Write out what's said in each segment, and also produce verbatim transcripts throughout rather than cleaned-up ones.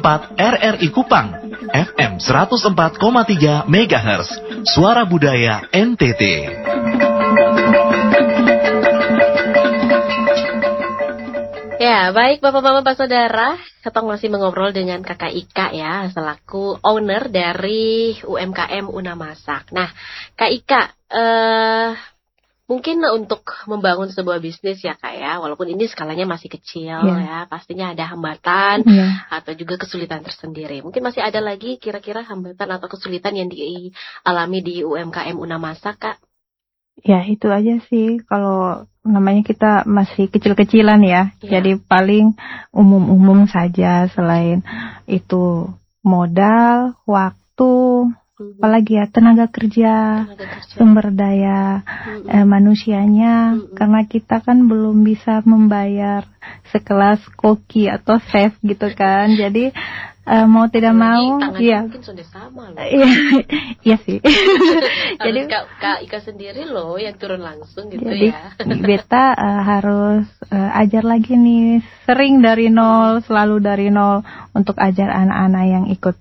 empat R R I Kupang, F M seratus empat koma tiga megahertz, Suara Budaya N T T. Ya, baik Bapak-Bapak Saudara, Ketong masih mengobrol dengan Kakak Ika ya, selaku owner dari U M K M Una Masak. Nah, Kak Ika, eh, mungkin untuk membangun sebuah bisnis ya Kak ya, walaupun ini skalanya masih kecil yeah. ya, pastinya ada hambatan yeah. atau juga kesulitan tersendiri. Mungkin masih ada lagi kira-kira hambatan atau kesulitan yang dialami di U M K M Una Masak, Kak? Ya itu aja sih, kalau namanya kita masih kecil-kecilan ya, ya. Jadi paling umum-umum saja. Selain itu modal, waktu, mm-hmm. apalagi ya tenaga kerja, tenaga kerja. Sumber daya mm-hmm. eh, manusianya, mm-hmm. karena kita kan belum bisa membayar sekelas koki atau chef gitu kan, jadi Uh, mau tidak mau, iya. Mungkin sudah sama loh. Iya sih. Jadi Kak, Kak Ika sendiri loh yang turun langsung gitu jadi, ya. Beta uh, harus uh, ajar lagi nih, sering dari nol, selalu dari nol untuk ajar anak-anak yang ikut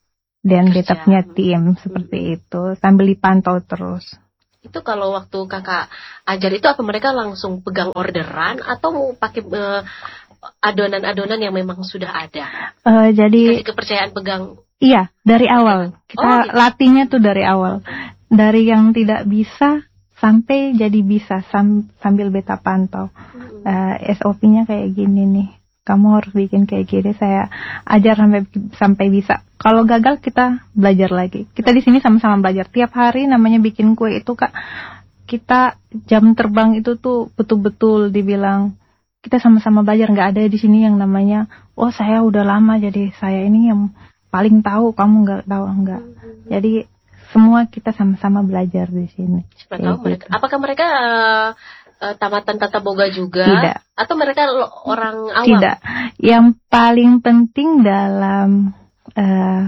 dan Beta punya tim seperti hmm. itu sambil dipantau terus. Itu kalau waktu kakak ajar itu apa mereka langsung pegang orderan atau mau pakai uh, adonan-adonan yang memang sudah ada? Uh, jadi kasih kepercayaan pegang. Iya, dari awal. Kita oh, gitu. Latihnya tuh dari awal. Dari yang tidak bisa sampai jadi bisa sam- sambil Beta pantau. Hmm. Uh, S O P-nya kayak gini nih. Kamu harus bikin kayak gini, saya ajar sampai sampai bisa. Kalau gagal kita belajar lagi. Kita di sini sama-sama belajar. Tiap hari namanya bikin kue itu Kak, kita jam terbang itu tuh betul-betul dibilang kita sama-sama belajar, nggak ada di sini yang namanya, oh saya udah lama jadi saya ini yang paling tahu, kamu nggak tahu, enggak. Mm-hmm. Jadi semua kita sama-sama belajar di sini. Siapa tahu gitu. Mereka, apakah mereka uh, uh, tamatan tata boga juga? Tidak. Atau mereka orang awam? Tidak. Yang paling penting dalam uh,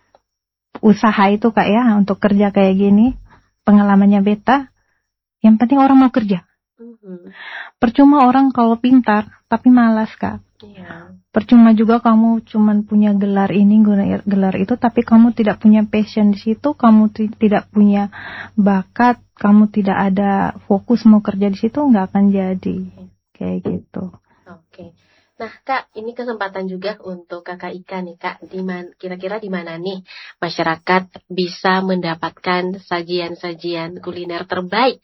usaha itu Kak ya, untuk kerja kayak gini, pengalamannya Beta, yang penting orang mau kerja. Mm-hmm. Percuma orang kalau pintar tapi malas Kak. Yeah. Percuma juga kamu cuman punya gelar ini, gelar itu, tapi kamu tidak punya passion di situ, kamu t- tidak punya bakat, kamu tidak ada fokus mau kerja di situ, nggak akan jadi kayak gitu. Oke. Okay. Nah Kak, ini kesempatan juga untuk Kakak Ika nih Kak, diman, kira-kira di mana nih masyarakat bisa mendapatkan sajian-sajian kuliner terbaik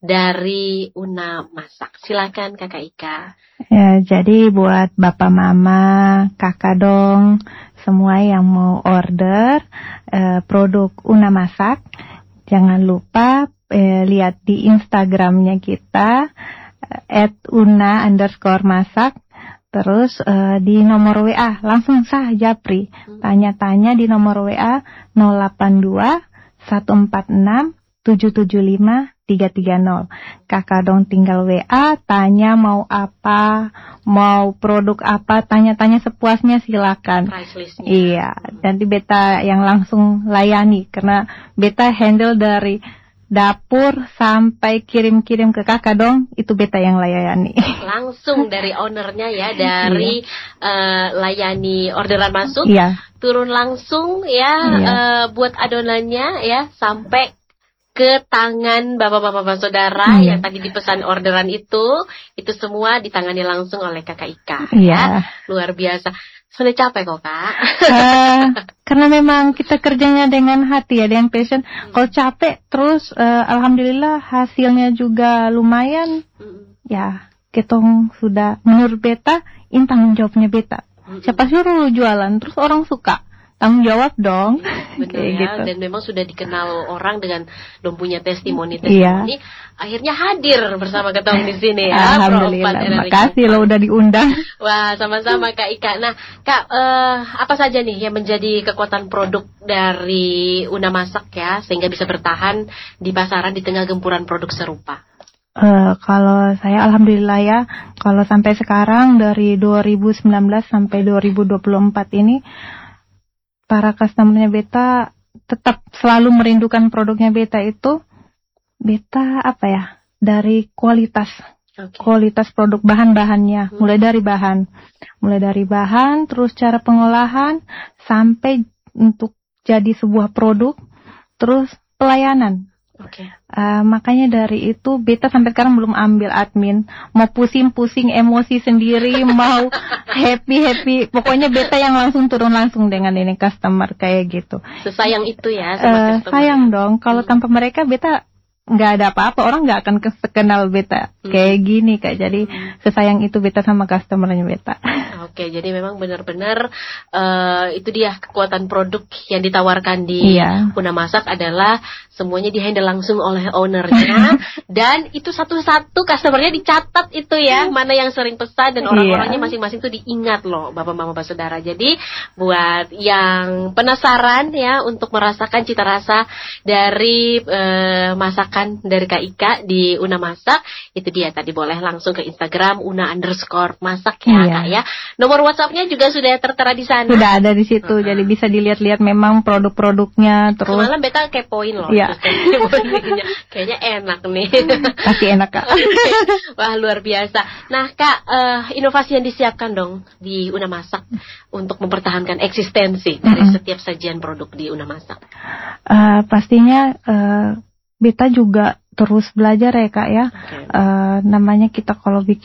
dari Una Masak? Silakan Kakak Ika. Ya, jadi buat bapak mama, kakak dong, semua yang mau order eh, produk Una Masak, jangan lupa eh, lihat di Instagramnya kita at una underscore masak. Terus uh, di nomor W A langsung sah Japri. Tanya-tanya di nomor W A nol delapan dua satu empat enam tujuh tujuh lima tiga tiga nol. Kakak dong tinggal W A, tanya mau apa, mau produk apa, tanya-tanya sepuasnya silakan. Price listnya. Iya, nanti Beta yang langsung layani karena Beta handle dari dapur sampai kirim-kirim ke kakak dong, itu Beta yang layani. Langsung dari ownernya ya, dari iya. uh, layani orderan masuk, iya. turun langsung ya, iya. uh, buat adonannya ya, sampai ke tangan bapak-bapak saudara iya. yang tadi dipesan orderan itu, itu semua ditangani langsung oleh kakak Ika. Iya. Ya, luar biasa. Sudah capek kok Kak. Uh, karena memang kita kerjanya dengan hati ya, dengan passion. Hmm. Kalau capek terus, uh, alhamdulillah hasilnya juga lumayan. Hmm. Ya, ketong sudah menurut Beta, ini tanggung jawabnya Beta. Hmm. Siapa suruh jualan, terus orang suka. Tanggung jawab dong. Benar ya, gitu. Dan memang sudah dikenal orang dengan belum punya testimoni-testimoni. Iya. Akhirnya hadir bersama ketong di sini ya. Alhamdulillah. Terima kasih lo udah diundang. Wah, sama-sama Kak Ika. Nah, Kak, uh, apa saja nih yang menjadi kekuatan produk dari Una Masak ya, sehingga bisa bertahan di pasaran di tengah gempuran produk serupa? Uh, kalau saya alhamdulillah ya, kalau sampai sekarang dari dua ribu sembilan belas sampai dua ribu dua puluh empat ini, para customernya Beta tetap selalu merindukan produknya Beta itu. Beta apa ya, dari kualitas okay. kualitas produk bahan-bahannya, mulai dari bahan mulai dari bahan terus cara pengolahan sampai untuk jadi sebuah produk, terus pelayanan. Oke. Okay. Uh, makanya dari itu beta sampai sekarang belum ambil admin. Mau pusing-pusing emosi sendiri, mau happy-happy. Pokoknya beta yang langsung turun langsung dengan ini customer kayak gitu. Sesayang itu ya sama uh, customer. Sayang dong. Kalau hmm. tanpa mereka beta nggak ada apa-apa. Orang nggak akan kenal beta hmm. kayak gini Kak. Jadi hmm. sesayang itu beta sama customernya beta. Oke, jadi memang benar-benar uh, itu dia kekuatan produk yang ditawarkan di iya. Una Masak adalah semuanya dihandle langsung oleh ownernya dan itu satu-satu customernya dicatat itu ya, mana yang sering pesan dan orang-orangnya iya. masing-masing tuh diingat loh Bapak Mama Bapak Saudara. Jadi buat yang penasaran ya untuk merasakan cita rasa dari uh, masakan dari Kak Ika di Una Masak, itu dia tadi boleh langsung ke Instagram Una underscore masak ya iya. Kak ya. Nomor WhatsApp-nya juga sudah tertera di sana. Sudah ada di situ, uh-huh. jadi bisa dilihat-lihat memang produk-produknya terus. Semalam beta kepoin loh. Iya. Kayaknya enak nih. Pasti enak Kak. Wah luar biasa. Nah Kak, uh, inovasi yang disiapkan dong di Una Masak untuk mempertahankan eksistensi mm-hmm. dari setiap sajian produk di Una Masak. Uh, pastinya uh, beta juga terus belajar ya Kak ya. Okay. Uh, namanya kita kalau bikin